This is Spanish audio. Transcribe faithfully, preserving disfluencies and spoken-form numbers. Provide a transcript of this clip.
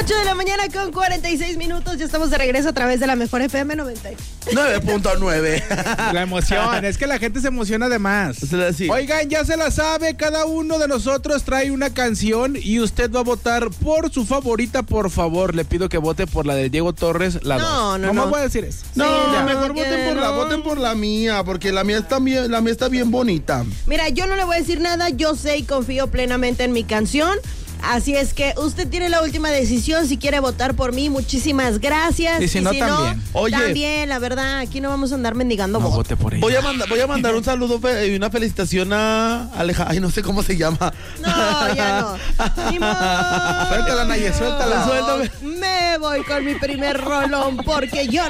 ocho de la mañana con cuarenta y seis minutos. Ya estamos de regreso a través de la Mejor F M noventa nueve punto nueve. La emoción, es que la gente se emociona de más. Sí. Oigan, ya se la sabe, cada uno de nosotros trae una canción y usted va a votar por su favorita, por favor. Le pido que vote por la de Diego Torres, la dos. No, no, ¿Cómo no. voy a decir eso? No, Sí, no, mejor que voten por la, no. voten por la mía, porque la mía está bien, la mía está bien bonita. Mira, yo no le voy a decir nada. Yo sé y confío plenamente en mi canción. Así es que usted tiene la última decisión. Si quiere votar por mí, muchísimas gracias. Y si no, también. Oye. También, la verdad, aquí no vamos a andar mendigando No votos. vote por ella. Voy a mandar, voy a mandar un saludo fe- y una felicitación a Aleja, ay, no sé cómo se llama. No, ya no. Ni modo. Suéltala, Naye, suéltala. Suéltame. Me voy con mi primer rolón porque yo